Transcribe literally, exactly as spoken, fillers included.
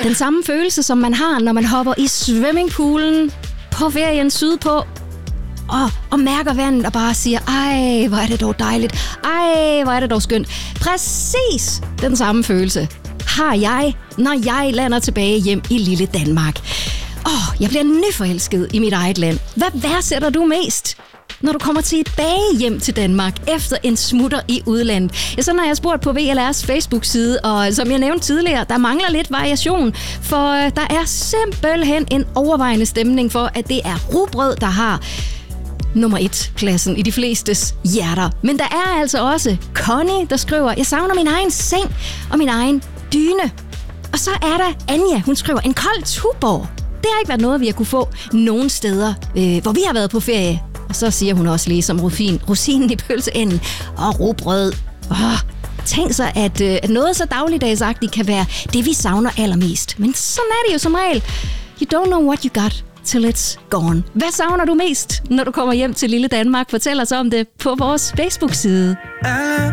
Den samme følelse, som man har, når man hopper i swimmingpoolen på ferien sydpå, og, og mærker vandet og bare siger, ej, hvor er det dog dejligt, ej, hvor er det dog skønt. Præcis den samme følelse har jeg, når jeg lander tilbage hjem i lille Danmark. Åh, oh, jeg bliver nyforelsket i mit eget land. Hvad værdsætter du mest, når du kommer tilbage hjem til Danmark efter en smutter i udlandet? Ja, sådan har jeg spurgt på V L R's Facebook-side, og som jeg nævnte tidligere, der mangler lidt variation, for der er simpelthen en overvejende stemning for, at det er rugbrød, der har nummer et pladsen i de flestes hjerter. Men der er altså også Connie, der skriver, jeg savner min egen seng og min egen dyne. Og så er der Anja, hun skriver, en kold Tuborg. Det har ikke været noget, vi har kunne få nogen steder, øh, hvor vi har været på ferie. Og så siger hun også lige som rufin, rosinen i pølseenden og rugbrød. Åh, tænk sig, at, øh, at noget så dagligdagsagtigt kan være det, vi savner allermest. Men sådan er det jo som regel. You don't know what you got till it's gone. Hvad savner du mest, når du kommer hjem til lille Danmark? Fortæl os om det på vores Facebook-side. Alle